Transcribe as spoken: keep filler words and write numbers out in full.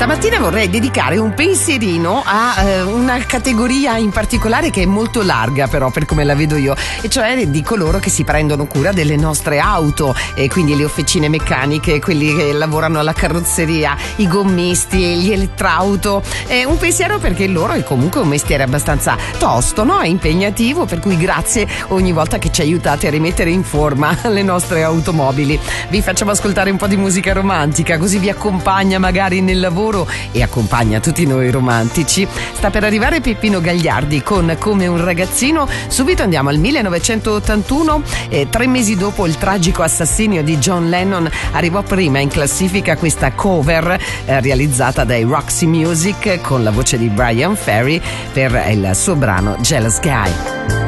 Stamattina vorrei dedicare un pensierino a eh, una categoria in particolare che è molto larga però per come la vedo io, e cioè di coloro che si prendono cura delle nostre auto, e quindi le officine meccaniche, quelli che lavorano alla carrozzeria, i gommisti, gli elettrauto. È un pensiero perché loro è comunque un mestiere abbastanza tosto, no? È impegnativo, per cui grazie ogni volta che ci aiutate a rimettere in forma le nostre automobili. Vi facciamo ascoltare un po' di musica romantica, così vi accompagna magari nel lavoro e accompagna tutti noi romantici. Sta per arrivare Peppino Gagliardi con Come un ragazzino. Subito andiamo al millenovecentottantuno, e tre mesi dopo il tragico assassinio di John Lennon arrivò prima in classifica questa cover eh, realizzata dai Roxy Music con la voce di Brian Ferry per il suo brano Jealous Guy.